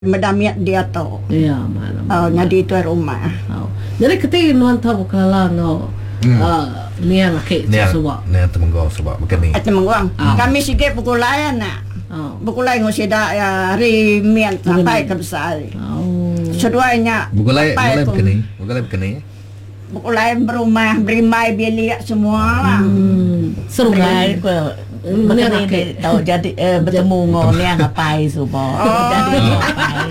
Medamiat dia tu. Ya, malam. Jadi tuan rumah. Jadi ketika nuan tahu kalau ni yang laki sebab. Ni yang temenggo sebab begini. Temenggo. Kami sikit pukul lain nak. Pukul lain ngusida ya hari mian sampai ke besar. Seduanya. Pukul lain begini. Pukul lain begini. Pukul lain berumah, berimai bilik semua lah. Seru kan? Mana laki tahu jadi bertemu ngor ni ngapai subo. Jadi ngapai.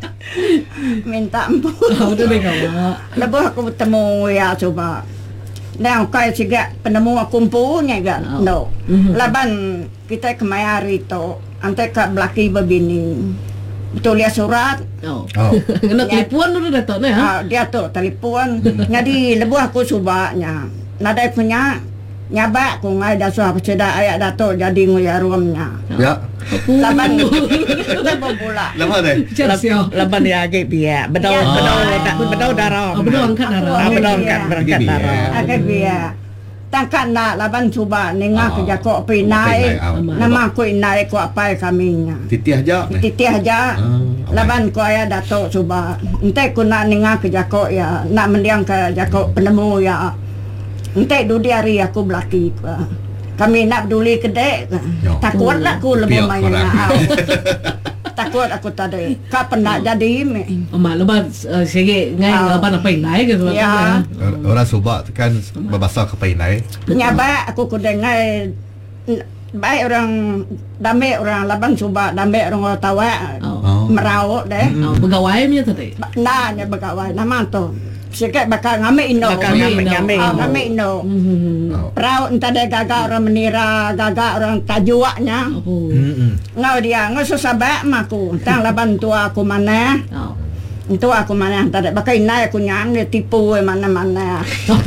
Minta ampun. Udah deh kawan. Lepas aku bertemu ya coba. Nah, kau juga penemu aku punya kan? No. Laban kita kemari tu, ante kat belaki berbini. Betul lihat surat. Kena telefon dulu dah tu ni ha. Dia tu telefon. Jadi lebu aku subaknya. Nada punya nyabak ku ngai dah suah peceda ayat dato jadi nguya rumnya. Ya. Laban lebu pula. Lama deh. Laban dia agak biar. Bedau darah. Bedau angkat darah. Bedau angkat darah. Agak biar. Tangkan nak laban cuba nengah kerja kok pinai. Nama aku inai ko apa kaminya. Titih aja. Titih aja. Laban ko ayah dato cuba. Ente ku nak nengah kerja kok ya. Nak mendiang kerja kok penemu ya. Ente dudi hari aku belaki. Kami nak peduli kedek. Takut aku lebih main nak. Takut aku tadi. Kapan nak jadi me? Mak lepas sikit ngai lepas apa inai ke sebab ya. Orang subak kan berbahasa kepainai. Nyaba aku kudengai baik orang damai orang laban subak damai orang tawa merawat deh. Pegawai punya tadi. Nah, nya pegawai nama tu. Sikit bakal ngame ino. Ngame ino. Perahu entah dia gagak orang menira, gagak orang tajuaknya. Ngau dia, ngau susah bak maku. Tang laban tua aku mana. Tua aku mana. Entah dia bakal inai aku nyam dia tipu mana-mana.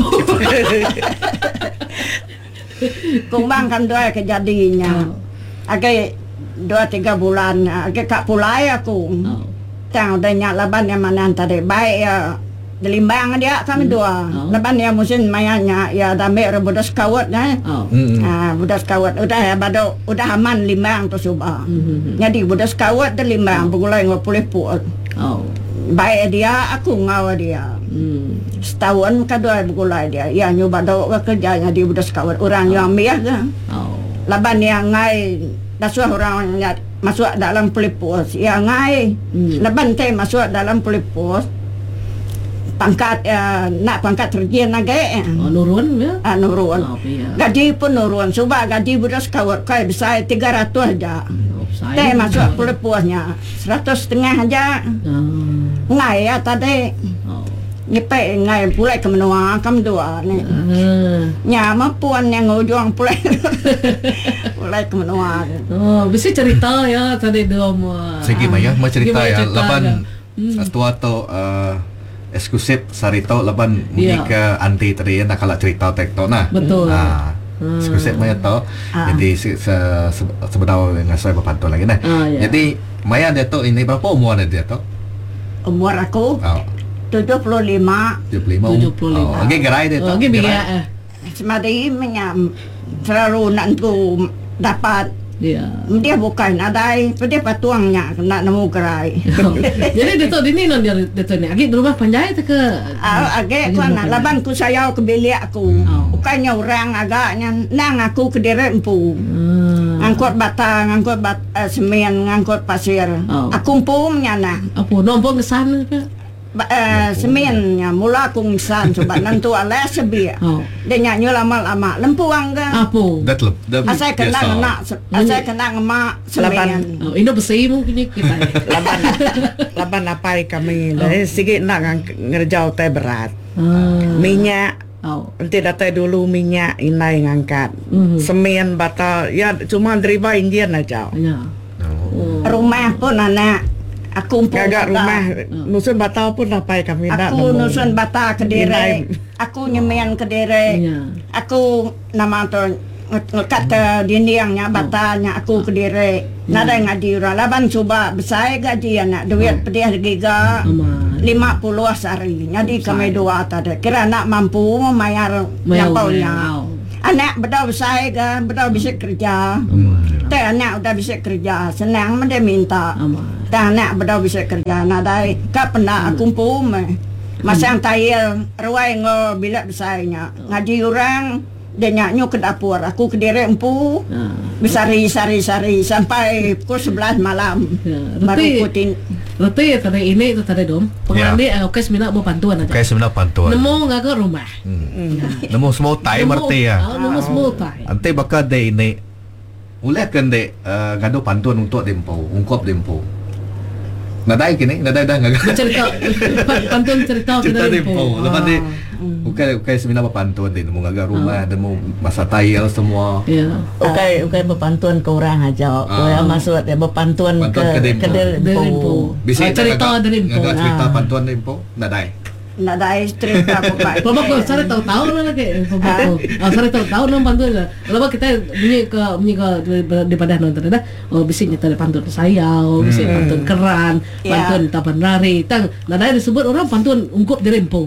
Kumbang kan doa kejadiannya. Agak 2-3 bulan. Agak kak pulai aku. Tang udah nyak laban yang mana entah dia baik ya. Delimbang dia kami dua. Lepas dia musim mayanya ya damai budak skawat kan. Budak skawat udah ya bado udah aman limbang tu coba. Jadi budak skawat dan limbang begulai ngopulih puat. Baik dia aku ngawa dia. Setahun kedua begulai dia. Ya nyoba do kerjanya di budak skawat orang yang miah kan. Lepas yang ngai dasuh orang masuk dalam pelipus. Ya ngai. Lepas teh masuk dalam pelipus. Pangkat nak pangkat terjun lagi. Nurun ya? Nurun. Gaji pun nurun. Sebab gaji budak sekawat kaya besar 300 aja. Teh masuk pelepusnya 100.5 aja. Ngai ya tadi. Nyepai ngai pulai ke menua kam dua ni. Nyama puan yang ngujung pulai. Pulai ke menua. Bisa cerita ya tadi dua mua. Segi maya mau cerita ya laban tua tu eksklusif sarito laban mungkin ke anti tadi nak kalau cerita tekto nah. Betul. Eksklusif maya tu. Jadi sebenarnya dengan saya berpantau lagi nah. Jadi maya dia tu ini berapa umur dia tu? Umur aku 75. 75. Okey gerai dia tu. Okey biar. Semadi menyam selalu nak tu dapat. Dia bukan ada dia patuangnya nak nemu gerai. Jadi dia ni non dia ni agi di rumah panjai ke? Agi kan laban ku saya ke bilik aku. Bukannya orang agaknya nang aku ke deret empu. Angkut bata, angkut semen, angkut pasir. Aku empumnya nah. Apa nombor ke sana ke? Semennya mula aku ngisan sebab nanti ala sebia. Dia nyanyi lama-lama lempuang ke? Apa? Asal kenang nak, asal kenang mak semen. Ini bersih mungkin kita. Laban apa kami? Dari sikit nak ngerjau teh berat. Minyak. Nanti datang dulu minyak inai ngangkat. Semen batal ya cuma deriva Indian aja. Rumah pun anak. Aku pun agak rumah nusun batal pun dapat kami nak. Aku nusun batal ke Derek. Aku nyemen ke Derek. Aku nama tu ngekat ke dindingnya batalnya aku ke Derek. Nada ngadi orang laban coba besar gaji anak duit pedih giga 50 sehari. Jadi kami dua tadi kira nak mampu membayar yang paunya. Anak bedau besar ke bedau bisa kerja. Kita anak udah bisa kerja, senang dia minta. Dan anak udah bisa kerja, nadai. Kak pernah aku pun masang tayel, ruai ngo bila besarnya. Ngaji orang, dia nyanyi ke dapur. Aku ke diri empu, sari sampai pukul 11 malam. Baru putin. Roti tadi ini itu tadi dom. Pengalih oke semina bantuan aja. Oke semina bantuan. Nemu nggak ke rumah. Nemu semua tay merti ya. Nemu semua tay. Ante bakal de ini. Uleh kan de gado bantuan untuk dempo, ungkap dempo. Nadai kini, nadai dah nggak. Cerita bantuan cerita kita dempo. Lepas de, oke semina bantuan de nemu nggak rumah, nemu masa tayel semua. Oke berbantuan ke orang aja. Orang maksud dia berbantuan ke dempo. Bisa cerita dari dempo. Cerita bantuan dempo, nadai. Nadai cerita apa? Bapak kau saya tahu lah lagi. Saya tahu nama bantuan lah. Lepas kita bunyi ke daripada nonton dah. Bisa nyata bantuan saya, bisa bantuan keran, bantuan tapan rari. Tang nadai disebut orang bantuan ungkup dari dempo.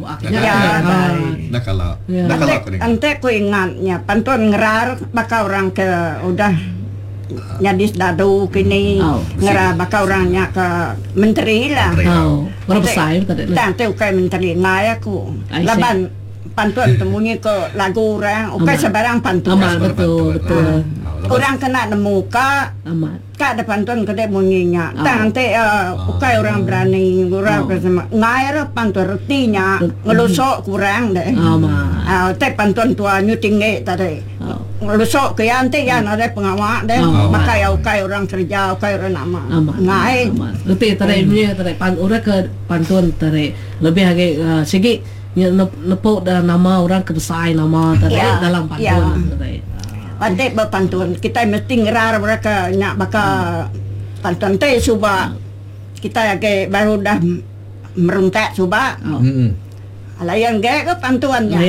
Nah kalau ante ku ingatnya bantuan ngerar bakal orang ke udah nyadis dadu kini ngerar bakal orangnya ke menteri lah. Orang besar tadi. Tante ukai menteri ngai aku. Laban bantuan temunya ke lagu orang, ukai sebarang bantuan. Betul. Orang kena nemu kak ada bantuan kedai munyinya. Tante ukai orang berani orang bersama ngai bantuan rutinya ngelusok kurang deh. Teh bantuan tua nyuting tadi. Ngelusok ke ante ya ada pengawal deh. Maka ya ukai orang kerja, ukai orang nama. Ngai. Reti tadi orang ke bantuan tadi lebih lagi segi nepuk nama orang kebesar nama tadi dalam bantuan tadi. Ada berbantuan kita mesti ngerar mereka nak bakal bantuan teh cuba kita lagi baru dah meruntak cuba layan ke bantuannya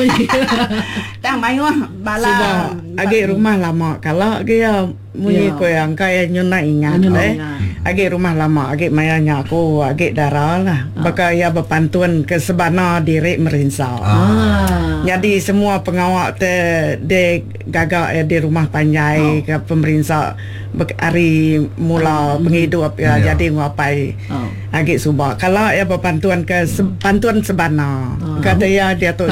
dah mayu bala agi rumah lama kalau dia munyi ko yang kaya nyuna ingat agi rumah lama agi mayanya aku agi darah lah bakal ya berbantuan ke sebana diri merinsa. Jadi semua pengawal de gagak di rumah panjai ke pemerintah hari mula penghidup ya jadi ngapai agi subak kalau ya berbantuan ke bantuan sebana kata ya dia tu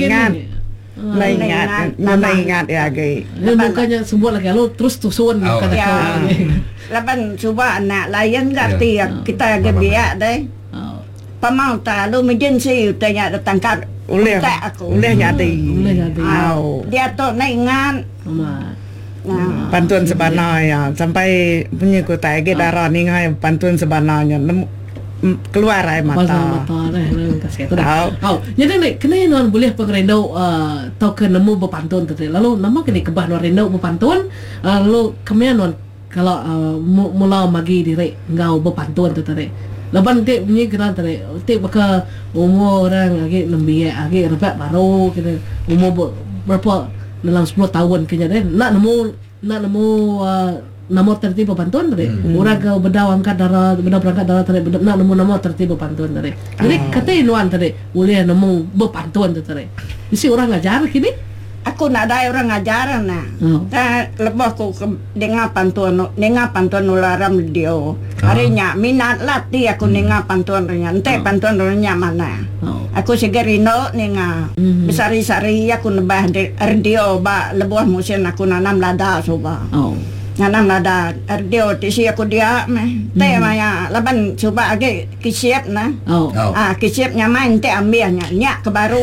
ingat ya agi bukannya sebut lagi lu terus tusun kata kau laban cuba anak lain ganti kita agak biak deh pamau ta lu emergency tanya datangkan uleh jadi dia tu nak ingat bantuan sebana ya sampai punya kota agi darah ni ngai bantuan sebananya keluar air mata kasih tu dah. Jadi ni kena non boleh pengerendau tau ke nemu berpantun tadi. Lalu nama kena kebah non rendau berpantun. Lalu kemudian non kalau mula magi diri ngau berpantun tadi. Lepas nanti bunyi kena tadi. Nanti baka umur orang lagi lebih lagi rebak baru kena umur berapa dalam 10 tahun kena deh. Nak nemu nama tertib bantuan tadi. Orang ke bedah angkat darah, bedah berangkat darah tadi. Nak nemu nama tertib bantuan tadi. Jadi kata inuan tadi, boleh nemu bantuan tadi. Mesti orang ngajar kini. Aku nak ada orang ngajaran nah. Lepas aku dengar bantuan ularam dia. Harinya minat latih aku dengar bantuan renya. Ente bantuan renya mana? Aku segerino dengar. Besari-sari aku nebah radio ba lebuah musim aku nanam lada coba. Nanam lada radio tisi aku dia teh maya laban coba age kisiap nah. Kisiapnya main teh ambilnya nyak ke baru.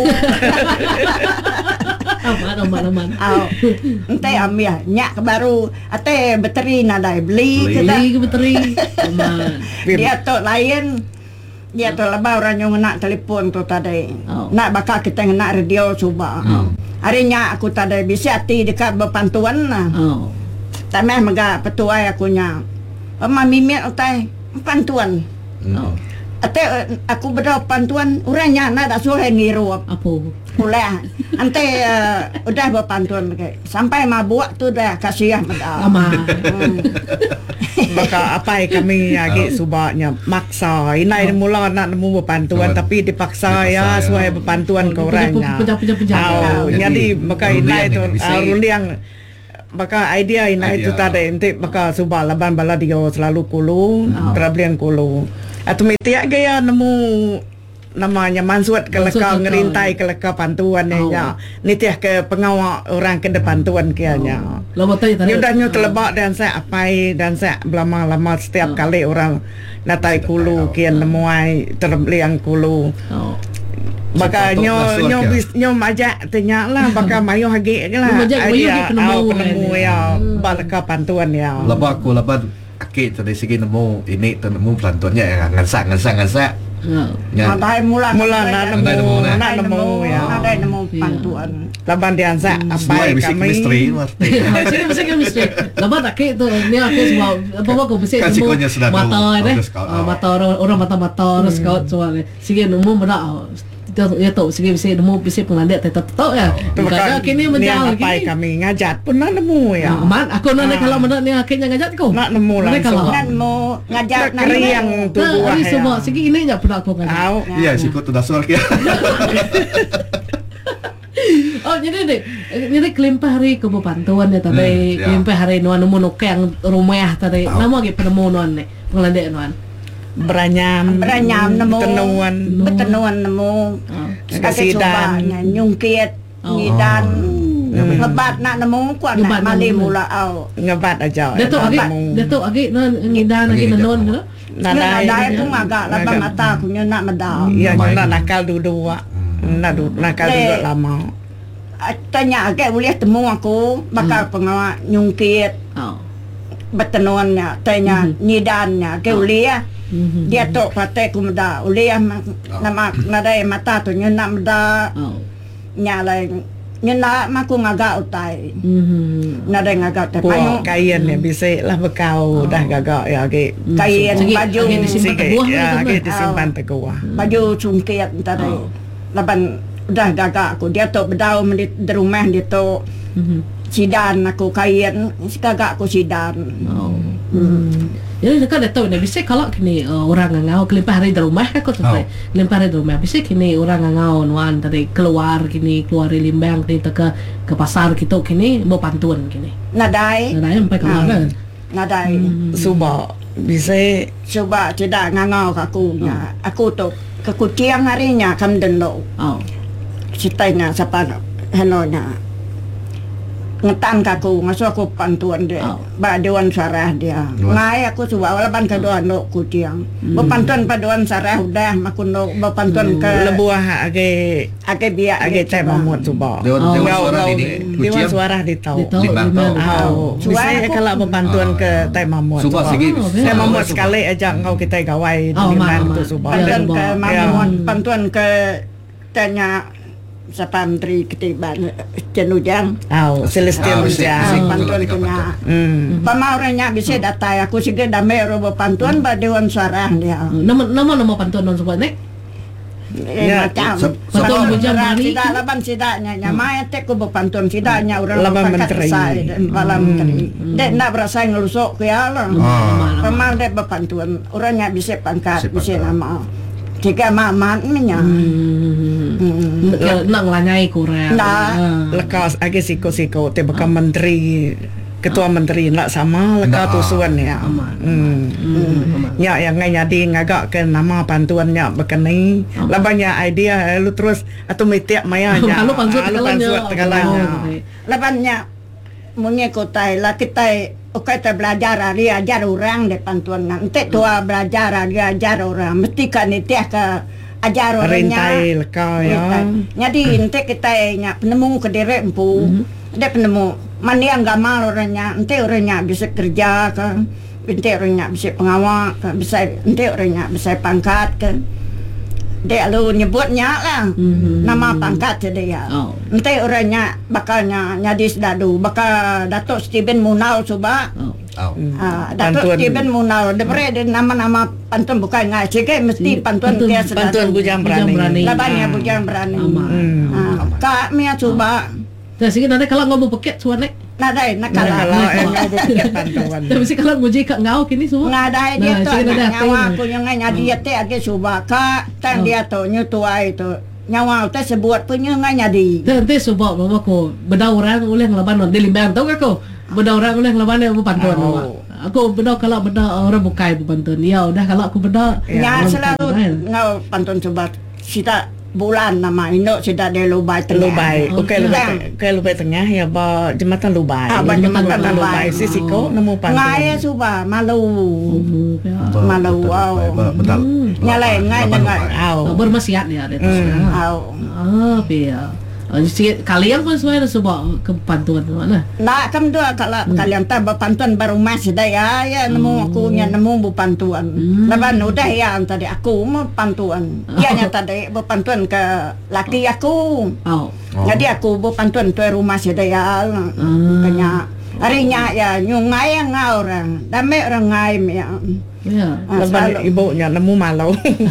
Aman. Ente ambil nyak ke baru. Ate bateri nadai beli ke bateri. Dia tu lain. Dia tu lebah orang yang nak telefon tu tadi. Nak bakal kita nak radio coba. Harinya aku tadi bisa hati dekat berpantuan lah. Tamah mega petuai aku nya. Mami miat utai pantuan. Ate aku berdoa bantuan orangnya nak dah suruh ngiru apa mulai ante udah berpantuan sampai mabuk tu dah kasih dah maka apa kami lagi subaknya maksa ini mula nak nemu berpantuan tapi dipaksa ya supaya berpantuan ke orangnya jadi maka ini tu ruliang baka idea itu tadi nanti baka subah laban bala dia selalu kulu traveling kulu atau mitiak gaya nemu namanya mansuat keleka ngerintai keleka pantuan nya nitiah ke pengawal orang ke depan tuan kianya nyudahnya telebak dan saya apai dan saya lama-lama setiap kali orang natai kulu kian nemuai terliang kulu baka nyo majak tanya lah baka mayo hagi lah penemu ya balaka pantuan ya lepas aku kaki tadi segi nemu ini nemu pelantunnya ya ngansak Nadai mula nemu ya nadai nemu pantuan laban diansa apa kami bisa chemistry laban tak itu ni aku semua apa aku bisa nemu mata orang mata scout soalnya sige nemu mana ya tahu sige bisa nemu bisa pengandet tahu ya kadang kini menjauh apa kami ngajat pun nemu ya man aku nanya kalau mana ni akhirnya ngajat kau nak nemu langsung mau ngajat yang tubuh hari semua sige ini aja pernah aku ngajat iya sikut tu dasar kia jadi kelimpah hari kebantuan ya tadi kelimpah hari nuan nemu nokeng rumah tadi nama lagi penemu nuan ni pengelandek nuan beranyam nemu betenuan nemu kasidan nyungkit ngidan ngebat nak nemu kuat nak mali mula au ngebat aja datuk agi ngidan lagi nanon nadai pun agak labang mata punya nak medal iya nak nakal duduk nakal duduk lama tanya agak boleh temu aku bakal pengawal nyungkit betenuannya tanya ngidannya ke boleh dia tok pakai kumda uliah nama nadai mata tu nyena mda nyalai nyena maku ngagak utai nadai ngagak te payu kain ya bisa lah bekau dah gagak ya ke kain baju disimpan teguah baju cungkiat tadi laban udah gagak aku dia tok bedau di rumah dia tok sidan aku kain gagak aku sidan jadi dekat tahu ni bisa kalau kini orang ngau kelimpah hari di rumah aku tu kelimpah hari di rumah bisa kini orang ngau nuan tadi keluar dari Limbang kini ke pasar kita kini mau pantun kini nadai sampai keluar nadai subah bisa tidak ngau aku tu ke kuciang harinya kam dendo citanya siapa henonya ngetan kaku ngaso aku pantuan dia ba dewan sarah dia ngai aku coba walapan ka doan no kuciang pantuan paduan sarah udah makuno pantuan ke lebuah age biak age teh mamut coba dewan suara di tau bisa kalau pantuan ke teh mamut teh mamut sekali aja engkau kita gawai di mana tu coba pantuan ke tanya siapa menteri ketiban Cenujang Celestial Ujang pantuan punya pamaurnya bisa data aku sih damai robo pantuan badewan suara dia nama pantuan non sobat nek macam pantuan bujang bari tidak laban sidaknya nyamai tek ku pantuan sidaknya orang laban menteri malam menteri dek nak berasa ngelusuk ke ya lah pamau dek pantuan orangnya bisa pangkat bisa nama jika mamat minyak nak ngelanyai kurang lekas agi siko te baka menteri ketua menteri nak sama leka tusuan ya yang ngai nyadi ngagak ke nama pantuannya bekani labanya idea lu terus atau mitiak mayanya lu pansut tegalanya labannya munye kotai lah kita kita belajar dia ajar orang de pantuan nanti tua belajar dia ajar orang mesti kan itu ke ajar orangnya jadi nanti kita penemu ke diri empu dia penemu mana yang gamal orangnya nanti orangnya bisa kerja kan nanti orangnya bisa pengawal kan bisa nanti orangnya bisa pangkat kan dia lu nyebutnya lah nama pangkat dia nanti orangnya bakalnya nyadis dadu bakal Datuk Stephen Munal coba Datuk Stephen Munal daripada nama-nama pantun bukan ngaji ke mesti pantun dia pantun bujang berani labannya bujang berani kak Mia coba dah sikit nanti kalau ngau peket suanek nadai nak kalau ngau peket pantuan tapi sih kalau nguji kak ngau kini semua nadai dia tu nyawa aku yang nyadi te age suba kak tan dia tu nyutua itu nyawa tu sebut punya nyadi nanti sebab mama ko beda orang oleh ngelaban di Limbang tahu kau benda orang boleh lawan dia berpantun. Aku benda kalau benda orang bukai berpantun. Ya udah kalau aku benda Ya selalu ngau pantun coba sita bulan nama Indo sita de Lubai tengah. Lubai. Okey Lubai tengah ya ba jembatan Lubai. Jembatan Lubai. Sisiko nemu pantun. Ngai suba malu. Malu wow. Betul. Nyalai ngai dengar. Bermaksiat dia ada tu. Pia. Kalian pun semua ada sebab ke pantun mana? Nak kam dua kalau kalian tak berpantun baru masih dah ya nemu aku nya nemu berpantun. Laban udah ya tadi aku mau pantuan. Ya nya tadi berpantun ke laki aku. Jadi aku berpantun tu rumah sih dah ya. Kanya harinya ya nyungai yang orang. Damai orang ngai ya. Ya, lepas ibunya nemu malau.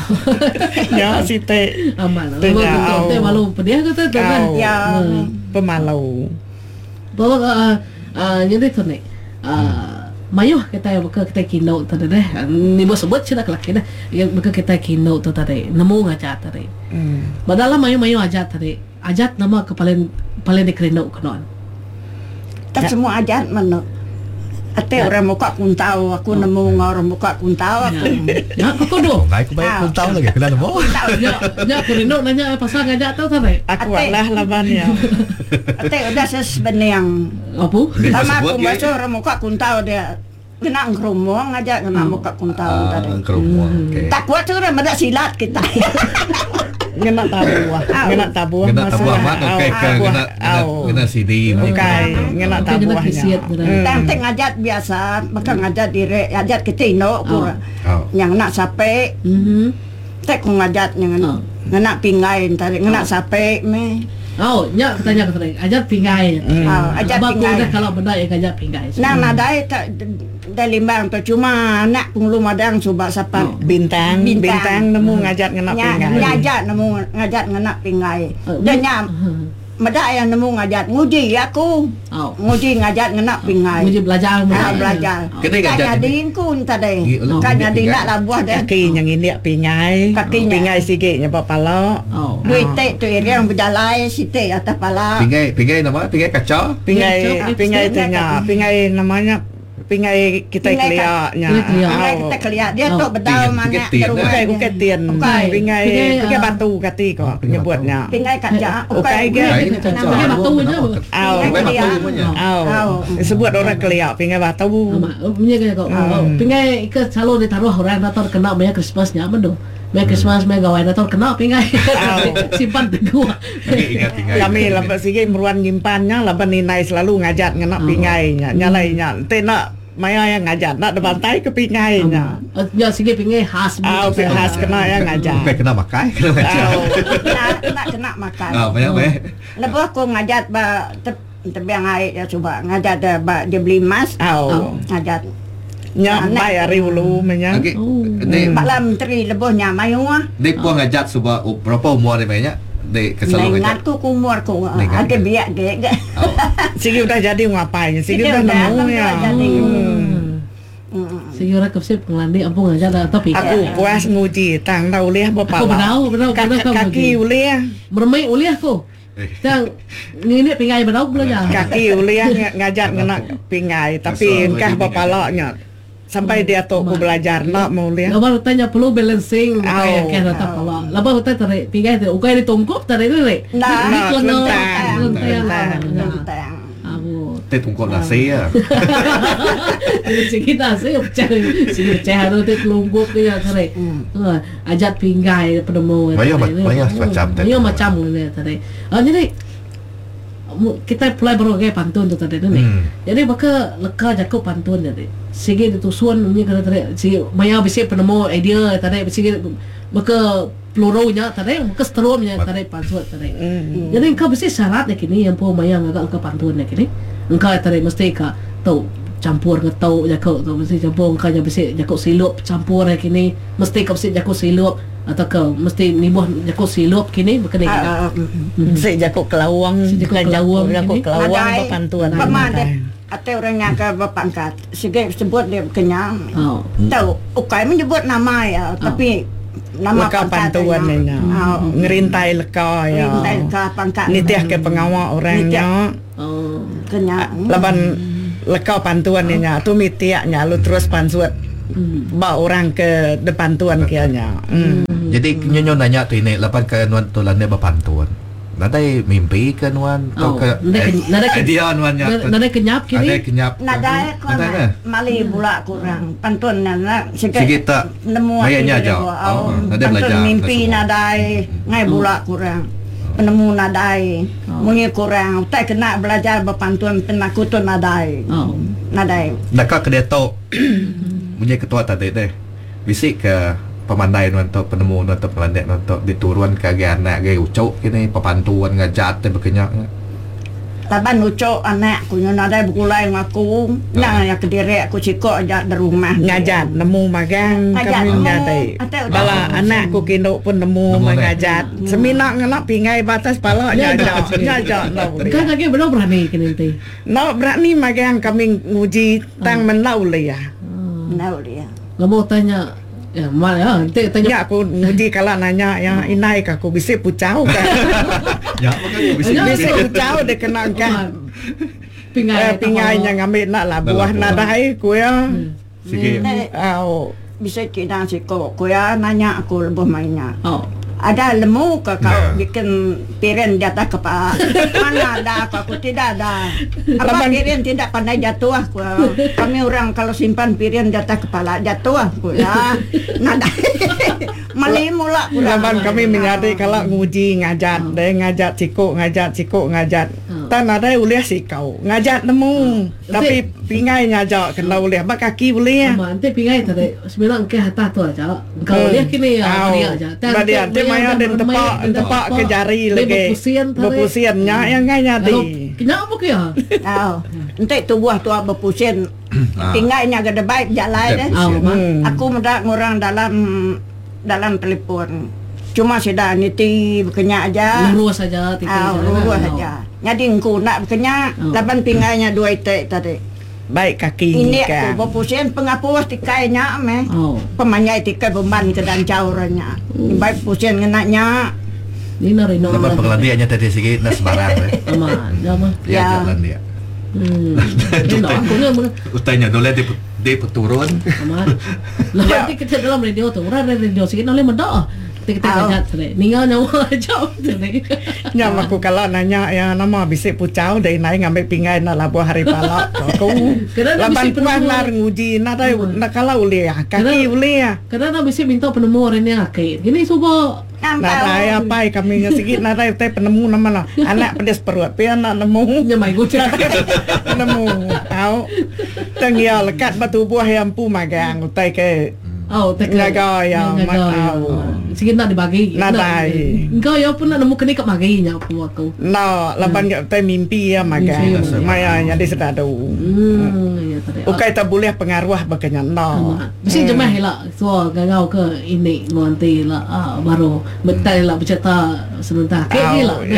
Ya, site. Aman. Tengah malu pedih kata kan. Ya, pemalau. Bawa jadi tu ni. Mayuh kita kino tadi deh. Ni bos sebut cerita kelaki dah. Yang mereka kita kino tu tadi. Nemu ngajat tadi. Badalah mayu ajat tadi. Ajat nama ke paling dikerino kenon. Tak semua ajat mana. Ate orang muka kuntau, aku nemu orang muka kuntau aku. Ya, aku doh. Aku baik kuntau lagi, kena nemu. Ya, kerino nanya pasal ngajak tahu tadi. Aku lah labannya. Ate udah sebenarnya. Apa? Sama aku baca orang muka kuntau dia. Kena ngerumong aja kena muka kuntau tadi. Ngerumong. Tak kuat tu orang ada silat kita. Ngena tabuah okey kena CD ngena tabuahnya tentang ngajat biasa maka ngajat diri ngajat kita ino yang nak sape tak ngajat yang ngena pingai tadi ngena sape me nya tanya ajat pingai ajat pingai kalau benda yang ajat pingai nah dai tak limbang tu cuma anak pun lumadang coba sapa bintang nemu ngajat ngena pingai ngajat nemu ngajat ngena pingai dan nyam meda yang nemu ngajat nguji aku nguji ngajat ngena pingai nguji belajar kena din kun tadi kan jadi nak labuah dah kaki yang ini pingai sikitnya papalo duit tek tu yang berjalai sitik atas pala pingai nama pingai kaca pingai tengah pingai namanya pingai kita keliaknya kita keliak dia tu bedal mana bukan tian pingai batu kati kok nyebutnya pingai kaca pingai batu sebut orang keliak pingai batu pingai ke selalu ditaruh orang datang kena banyak Christmasnya apa dong Christmas gawai datang kena pingai simpan teguh kami lepas sikit meruan nyimpannya lepas ninai selalu ngajat ngena pingainya nyalainya tena maya yang ngajat nak depantai ke pingainya ya sikit pingai khas khas kena yang ngajat kena makai kena makan banyak lepas aku ngajat ba tebiang air ya coba ngajat ba dia beli emas ngajat nya bayar riulu menya Pak Menteri lebihnya mayu dek puang ngajat suba berapa umur dia banyak dek kesalahan ngajat aku umur aku ada biak gek sigi udah jadi ngapain sigi udah nemu ya sigi ora kepsip ngelandi ampun ngajat atau pikir aku puas nguji tang tau liah bapak benar kaki uliah mermai uliah aku Tang ini pingai berau belajar kaki uliah ngajat ngena pingai tapi engkah bapaloknya sampai dia tu aku belajar nak mau lihat. Lepas tanya perlu balancing, kayak rata pala. Lepas kita tarik pingai tu, ukai ditungkup tarik ni. Nah, lentang. Aku tungkup nasi ya. Kita nasi pecah tu tungkup dia tarik. Ajat pingai penemu. Banyak macam ni tarik. Jadi kita mulai berbagai pantun tu tadi ni. Jadi maka leka jakup pantun jadi. Sige ditusuan ni kata tadi. Si maya bisi penemu idea tadi sige maka pluronya tadi maka seterusnya tadi pantun tadi. Jadi engkau bisi syarat ni kini yang po maya ngagak engkau pantun ni kini. Engkau tadi mesti ka tahu campur ngetau jakup tu mesti campur engkau nya bisi jakup silup campur ni kini mesti kau bisi jakup silup atau kau mesti nibuh jakup silup kini bukan ni. Si jakup kelawang pantuan. Atau orang yang ke berpangkat sige sebut dia kenyang tahu ukai menyebut nama ya tapi nama pantuan ni ngerintai leka ya ngerintai leka pangkat nitiah ke pengawal orangnya kenyang laban lekau pantuannya tu mitiaknya lu terus pansuat bawa orang ke depan tuan kianya. Jadi nyonya nanya tu ini lapan ke nuan tulannya berpantun. Nadai mimpi ke nuan atau ke idea nuannya. Nadai kenyap kini. Nadai kenyap. Nadai ko na mali bula kurang pantun na sige tak nemu mayanya aja. Nadai belajar. Mimpi nadai ngai bula kurang. Penemu nadai. Mungkin kurang. Tak kena belajar berpantun penakutun nadai. Nadai. Nakak kedai tok. Punya ketua tadi deh. Bisik ke pemandai untuk penemu untuk pelandek untuk diturun ke anak gay ucok kini pepantuan ngajat dan berkenyak. Laban ucok anak ku nadai berkulai ngaku. Nah ya kediri aku cikok aja di rumah. Ngajat nemu magang kami nyadai. Bala anak ku kino pun nemu mengajat. Seminak ngenak pingai batas pala ngajat. Kan lagi belum berani kini teh. No berani magang kami nguji tang menau ya. Menau dia. Nggak mau tanya. Ya mal ya, tanya aku nguji kalau nanya yang inai aku bisa pucau kan. Ya, makanya bisa pucau deh kena kan. Pingainya ngambil nak lah buah nadai ku ya. Sige. Bisa kita siko ku ya nanya aku lebih mainnya. Ada lemu ke kau bikin piring jatuh kepala? Mana ada aku tidak ada. Apa piring tidak pandai jatuh aku? Kami orang kalau simpan piring jatuh kepala jatuh aku ya. Nada. Mali mula. Laban kami menyadari kalau nguji ngajat, deh ngajat cikuk ngajat. Tan ada uliah si kau ngajat nemu. Tapi pingai ngajak kena uliah, mak kaki uliah. Nanti pingai tadi sebenarnya ke atas tu aja. Kau uliah kini ya dia aja. Tadi maya dan tepak ke jari lagi. Berpusiannya yang nganya di. Kenapa ke ya? Nanti tubuh tu berpusian. Pingainya gede baik jalan deh. Aku muda ngurang dalam telepon. Cuma sudah niti berkenyak aja. Lurus saja. Lurus saja. Jadi engkau nak berkenyak. Laban pingainya 2 itik tadi. Baik kaki ini aku berpusian pengapuas tikainya pemanyai tikai beban ke dan caurnya baik pusian ngenaknya ini narino lepas pengelandiannya tadi sikit nas barang aman ya jalan dia utanya dole di peturun aman lepas kita dalam radio tu orang radio sikit noleh mendak kita ngajat tadi ninggal nyawa jauh tadi nyam aku kalau nanya yang nama bisik pucau dari naik ngambil pingai nak labuh hari palak aku lapan puas nar nguji nak kalau uliah kaki uliah kadang bisik minta penemu orang yang akid gini coba nadai apa kami sikit nadai teh penemu nama lah anak pedes perut pian nak nemu nyamai gucak nemu au tengia lekat batu buah yang pu magang utai ke ngaga ya sikit nak dibagi nadai engkau ya pun nak nemu kini kat maginya aku laban teh mimpi ya magang maya jadi sedadu ukai tak boleh pengaruh bakanya mesti jemah lah so gagau ke ini nanti lah baru betul lah bercerita sebentar ke lah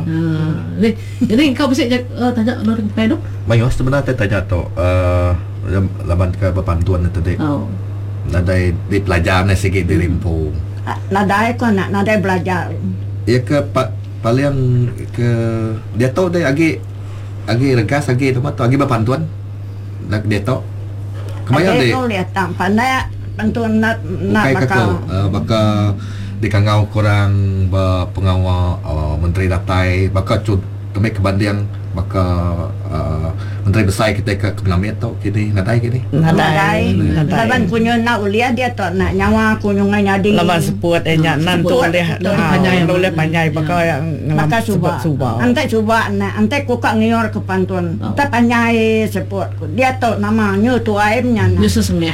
jadi engkau bisa tanya orang kayak tu mayo sebenarnya tanya tu laban ke berpantuan tadi nadai di pelajar ni sikit di Limpo. Nadai ko nadai belajar. Ya ke paling ke dia tahu dia agi regas agi tu agi berpantuan. Nak dia tahu. Kemaya dia. Aku lihat tam pandai pantuan nak bakal di kangau kurang pengawal menteri datai bakal kami kebandian maka menteri besar kita ke pengamit tau kini nadai laban kunyo na ulia dia tu nak nyawa kunyo nganyadi laban sepuat nan tu oleh panjai bakal suba antai cuba na antai ku ka ngior ke pantuan ta panjai sepuat dia tu nama nyu tu aimnya nyu sesengah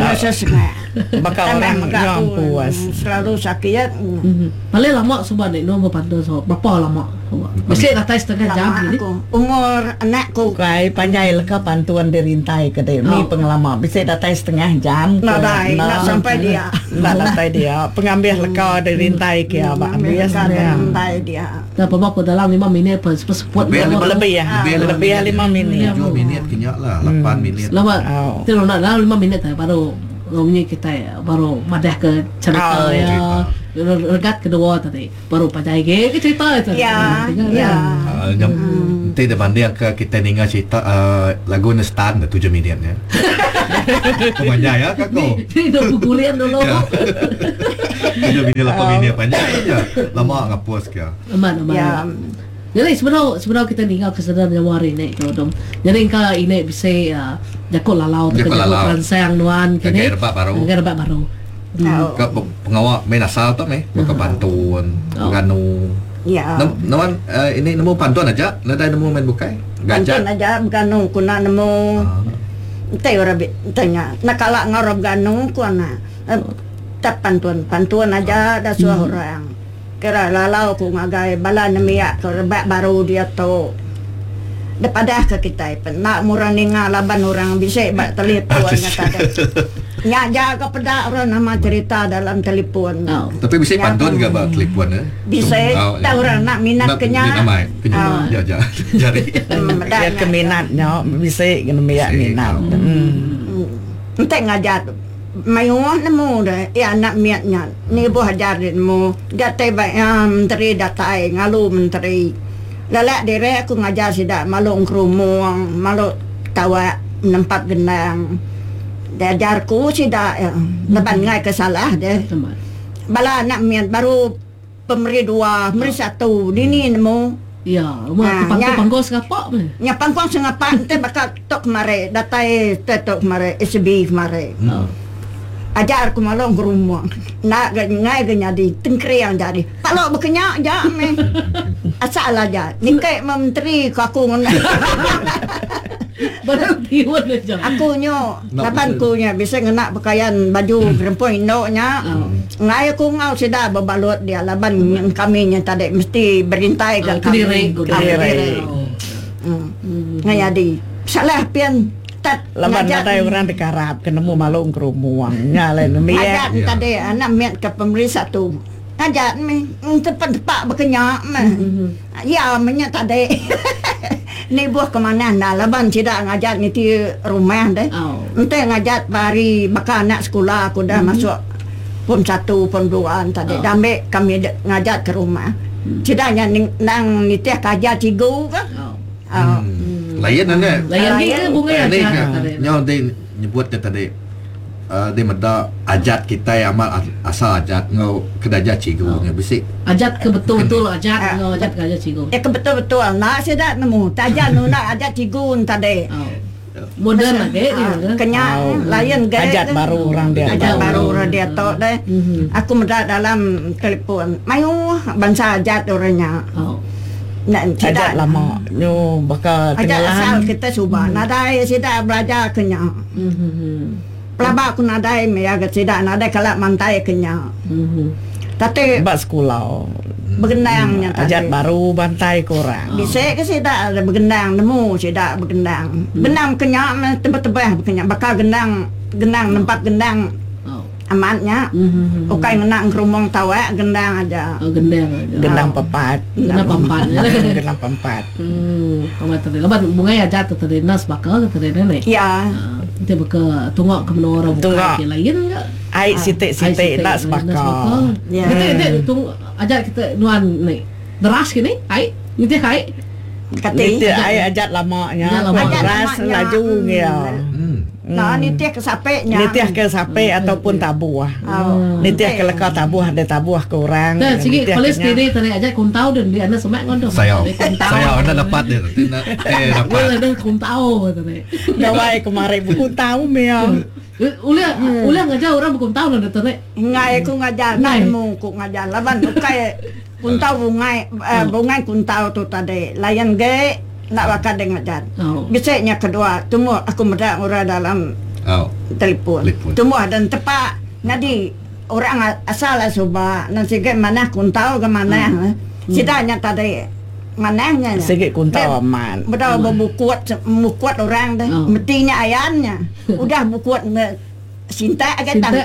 bakal orang puas selalu sakit paling lama suba ni no berpantun so berapa lama mesti atas setengah jam ni umur anakku kai panjai leka pantuan dirintai ke dia ni pengalaman bisa datang setengah jam nak sampai dia pengambil leka dirintai ke abang biasanya dirintai dia dah pemako dalam 5 minit seput lebih 5 minit 7 minit kenyak lah 8 minit lama tu nak dalam 5 minit baru ngomongnya kita baru madah ke cerita ya regat kedua tadi baru panjai ke cerita itu Nanti dia banding ke kita dengar cerita lagu Nestan 7 minit ya. Panjang ya kakak. Ni dah bukulian dulu. 7 minit 8 minit panjang aja. Lama ngapus ke. Aman. Ya. Jadi sebenarnya kita tinggal kesedaran yang hari ni kalau jadi ka ini bisa jakut lalau Jakut lalau. ransang nuan kini. Agak rebak baru. Ke pengawal main asal tu maka pantun, ganu. Ya. Nawan ini nemu pantun aja, nanti nemu main bukai. Pantun Gajah. aja ganu kuna nemu. Entah orang tanya. Nakala ngorob ganu kuna. Tak pantun aja dah suah orang. Kira lalau ku ngagai bala nemiak ke rebak baru dia tu. Daripada ke kita nak murah ninga laban orang bisa bak telefon kata dia. Nya jaga pedak orang nama cerita dalam telefon. Tapi bisa pantun ke bak telefon Bisa tak orang nak minat kenya. Ya jari. Dia keminatnya bisa kena minat. Entah ngajar mayu nemu dah ya anak miatnya ni buah ajarin mu gatai baik menteri datai ngalu menteri lalak direk aku ngajar sidak malung kerumuang malu tawa nempat gendang diajarku sidak lepas ngai kesalah deh bala anak miat baru pemeri 2 pemeri 1 dini nemu ya pangkong sengapa nya pangkong sengapa ente bakal tok mare datai tok mare SB mare ajar ku malong rumah nak ngai ganya di tengkri yang jadi kalau berkenyak ja me asal aja ni kai menteri ku aku ngona baru tiwan aja aku nyo laban ku nya bisa ngenak pakaian baju perempuan Indo nya ngai aku ngau sida berbalut dia laban kami nya tadi mesti berintai ke kami ngai jadi salah pian Laban natai orang dikarap kena mu malung kerumuang nyalain ajak tadi anak miat ke pemberi 1 ajak mi tepat berkenyak ya menyak tadi ni buah kemana nah laban tidak ngajak ni ti rumah deh ente ngajak pari bakal anak sekolah aku dah masuk pun 1 pun 2 tadi dambe kami ngajak ke rumah tidaknya nang nitiah kajar cigu kan layan anda layan ke bunga ni nyaw dia nyebut dia tadi dia meda ajat kita yang amal asal ajat ngau kedaja cigu nya bisik ajat ke betul-betul ajat ngau ajat ke cigu ke betul-betul nak sedak nemu tajak nu nak ajat cigu tadi modern lagi kenyang layan gaya ajat baru orang dia ajat baru orang dia tu deh aku meda dalam telefon mayu bangsa ajat orangnya nak ajak lama nyo bakal kenalan asal kita cuba nadai sida belajar kenyang pelaba aku nadai me agak sida nadai kalau mantai kenyang tapi bak sekolah begendangnya ajat baru bantai korang bisa ke sida ada begendang nemu sida begendang gendang kenyang tebah-tebah kenyang bakal gendang nempat gendang amatnya ukai ngenak ngerumong tawa gendang aja gendang pepat gendang pempat kamu tadi lepas bunga ya jatuh tadi nas bakal tadi nenek ya itu bakal tunggu ke menora buka lain enggak ai sitik nak bakal ya itu tunggu aja kita nuan nih deras gini ai itu kai itu ai ajat lamanya deras laju ya nah nitiah ke sapenya nitiah ke sape ataupun tabuah nitiah ke leka tabuah ada tabuah ke orang dan segi polis kini tadi aja kuntau dan dia anda semak ngondo saya anda dapat dia dapat boleh dah kuntau tadi dawai kemarin buku tahu mea ulah ngajar orang buku tahu lah tadi ngai aku ngajar naimu ku ngajar laban ukai kuntau bungai kuntau tu tadi layan ge nak bakal dengan ngajar biasanya kedua temu aku meda orang dalam telefon temu dan tepat jadi orang asal suba nanti ke mana kuntau ke mana sidanya tadi mananya sikit kuntau aman betul bukuat orang dah mestinya ayahnya udah bukuat cinta agak tak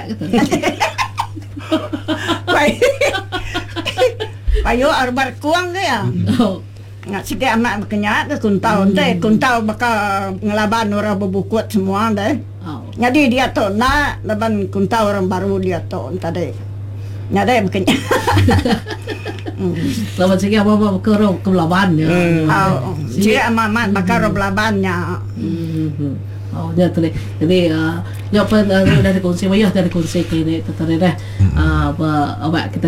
payo arbar kuang ke ya nggak sih amat berkenyak ke kuntau kuntau bakal ngelaban orang berbukuat semua deh jadi dia tu nak leban kuntau orang baru dia tu tadi nyada berkenyak Lawan sikit apa-apa kerong kebelaban ya. Dia amat bakar belabannya. Oh, ya tu ni. Jadi, ya apa dari konsep ayah dari konsep ini, tertera dah. Apa kita